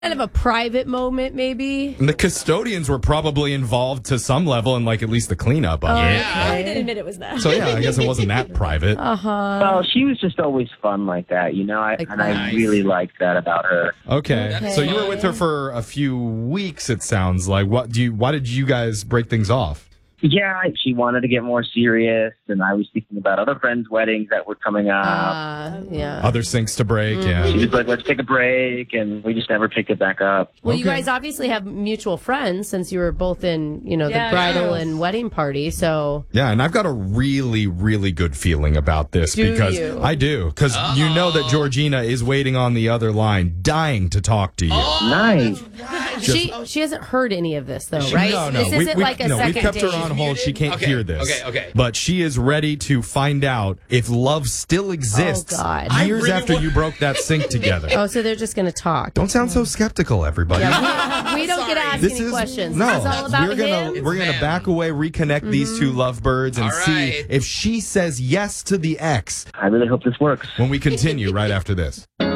kind of a private moment, maybe. And the custodians were probably involved to some level in, like, at least the cleanup of it. I didn't admit it was that. So, yeah, I guess it wasn't that private. Well, she was just always fun like that, you know? I really liked that about her. Okay. So you were with her for a few weeks, it sounds like. Why did you guys break things off? Yeah, she wanted to get more serious, and I was thinking about other friends' weddings that were coming up. Yeah. Other sinks to break, yeah. She was like, let's take a break, and we just never picked it back up. Well, you guys obviously have mutual friends since you were both in, the bridal and wedding party, so... Yeah, and I've got a really, really good feeling about this because I do. Because you know that Georgina is waiting on the other line, dying to talk to you. Nice. She hasn't heard any of this, though, right? No. This isn't like a second we've kept date. her on hold. She can't hear this. Okay. But she is ready to find out if love still exists years after you broke that sink together. Oh, so they're just going to talk. Don't sound so skeptical, everybody. Yeah, we don't get to ask any questions. No, this is all about we're gonna back away, reconnect these two lovebirds, and see if she says yes to the ex. I really hope this works. When we continue right after this.